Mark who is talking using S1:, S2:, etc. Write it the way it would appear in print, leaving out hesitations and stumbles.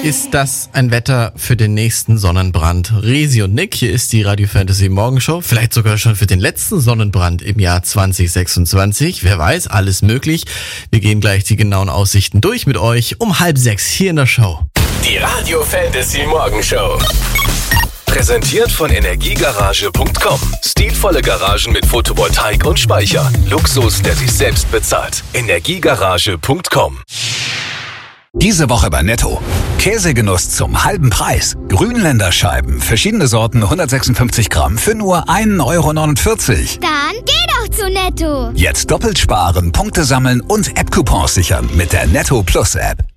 S1: Ist das ein Wetter für den nächsten Sonnenbrand? Resi und Nick, hier ist die Radio Fantasy Morgenshow. Vielleicht sogar schon für den letzten Sonnenbrand im Jahr 2026. Wer weiß, alles möglich. Wir gehen gleich die genauen Aussichten durch mit euch um 5:30 hier in der Show.
S2: Die Radio Fantasy Morgenshow. Präsentiert von Energiegarage.com. Stilvolle Garagen mit Photovoltaik und Speicher. Luxus, der sich selbst bezahlt. Energiegarage.com.
S3: Diese Woche bei Netto. Käsegenuss zum halben Preis. Grünländerscheiben, verschiedene Sorten, 156 Gramm für nur 1,49 €.
S4: Dann geh doch zu Netto.
S3: Jetzt doppelt sparen, Punkte sammeln und App-Coupons sichern mit der Netto Plus App.